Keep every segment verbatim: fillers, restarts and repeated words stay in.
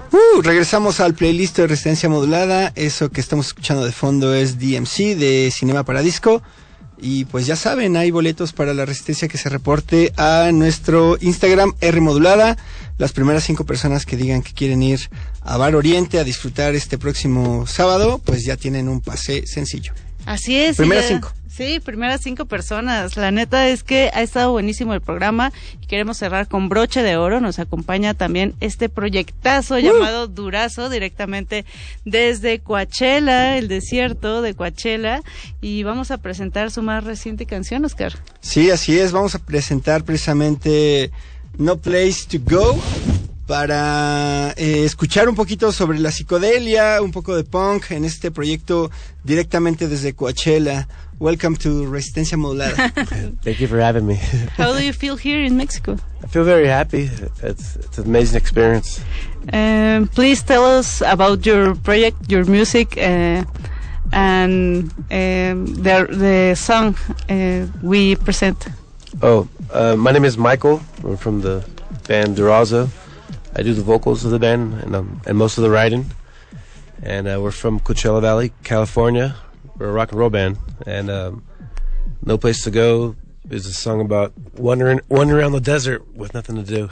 Uh, regresamos al playlist de Resistencia Modulada. Eso que estamos escuchando de fondo es D M C de Cinema Paradisco. Y pues ya saben, hay boletos para la Resistencia que se reporte a nuestro Instagram R Modulada. Las primeras cinco personas que digan que quieren ir a Bar Oriente a disfrutar este próximo sábado, pues ya tienen un pase sencillo. Así es. Primeras ya, cinco. Sí, primeras cinco personas. La neta es que ha estado buenísimo el programa y queremos cerrar con broche de oro. Nos acompaña también este proyectazo uh. llamado Durazo, directamente desde Coachella, el desierto de Coachella, y vamos a presentar su más reciente canción, Oscar. Sí, así es. Vamos a presentar precisamente No Place to Go, para eh, escuchar un poquito sobre la psicodelia, un poco de punk en este proyecto directamente desde Coachella. Welcome to Resistencia Modulada. Thank you for having me. How do you feel here in Mexico? I feel very happy. It's it's an amazing experience. Um, please tell us about your project, your music, uh, and um, the the song uh, we present. Oh, uh, my name is Michael. I'm from the band Durazo. I do the vocals of the band and um, and most of the writing. And uh, we're from Coachella Valley, California. We're a rock and roll band, and um, No Place to Go is a song about wandering, wandering around the desert with nothing to do.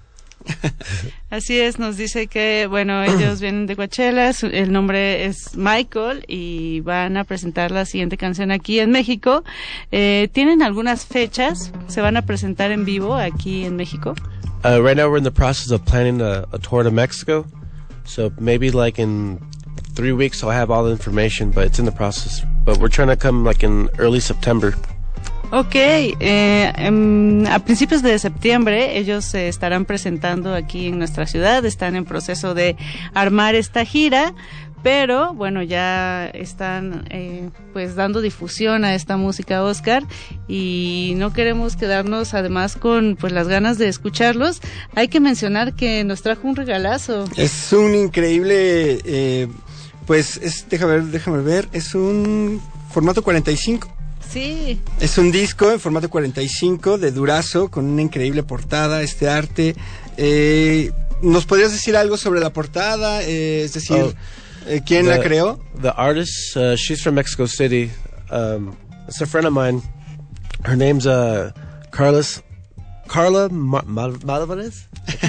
Así es, nos dice que, bueno, ellos vienen de Coachella, su, el nombre es Michael y van a presentar la siguiente canción aquí en México. Eh, ¿Tienen algunas fechas? ¿Se van a presentar en vivo aquí en México? Uh, right now we're in the process of planning a, a tour to Mexico, so maybe like in three weeks I'll have all the information, but it's in the process. But we're trying to come like in early September. Ok, eh, em, a principios de septiembre ellos se estarán presentando aquí en nuestra ciudad, están en proceso de armar esta gira, pero bueno, ya están eh, pues dando difusión a esta música, Oscar, y no queremos quedarnos además con pues las ganas de escucharlos. Hay que mencionar que nos trajo un regalazo. Es un increíble, eh, pues es, déjame ver, déjame ver, es un formato cuarenta y cinco. Sí. Es un disco en formato cuarenta y cinco de Durazo con una increíble portada, este arte. Eh, ¿Nos podrías decir algo sobre la portada? Eh, es decir, oh, eh, ¿quién the, la creó? The artist, uh, she's from Mexico City. Um, it's a friend of mine. Her name's uh, Carlos, Carla Mal- Mal- Malvarez.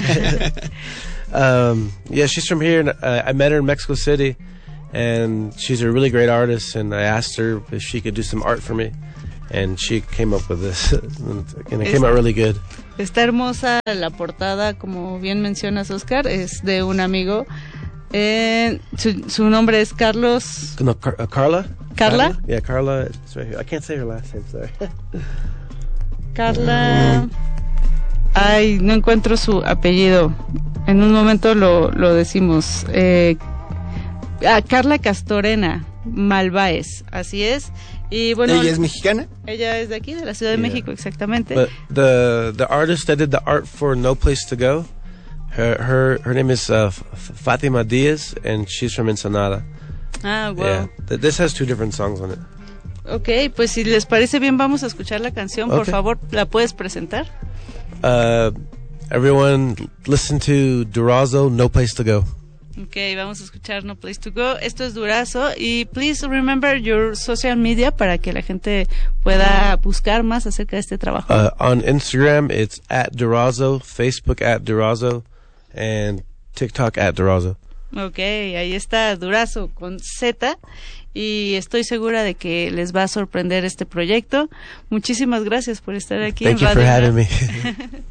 um, yeah, she's from here. And uh, I met her in Mexico City. And she's a really great artist, and I asked her if she could do some art for me, and she came up with this, and it came out really good. Está hermosa la portada, como bien mencionas, Oscar, es de un amigo. Eh, su, su nombre es Carlos. No, Car- uh, Carla. Carla. Yeah, Carla. It's right here. I can't say her last name. Sorry. Carla. Ay, no encuentro su apellido. En un momento lo lo decimos. Eh, Ah, Carla Castorena Malváez, así es. Y bueno, ¿ella es mexicana? Ella es de aquí, de la Ciudad de yeah. México, exactamente. But the the artist that did the art for No Place to Go, her her her name is uh, Fatima Diaz, and she's from Ensenada. Ah, wow. Yeah, this has two different songs on it. Okay, pues si les parece bien, vamos a escuchar la canción. Okay. Por favor, ¿la puedes presentar? Uh, everyone, listen to Durazo, No Place to Go. Ok, vamos a escuchar No Place to Go. Esto es Durazo. Y please remember your social media para que la gente pueda buscar más acerca de este trabajo. Uh, on Instagram, it's at Durazo, Facebook at Durazo, and TikTok at Durazo. Ok, ahí está Durazo con Z. Y estoy segura de que les va a sorprender este proyecto. Muchísimas gracias por estar aquí Thank en Radio Thank you for having me.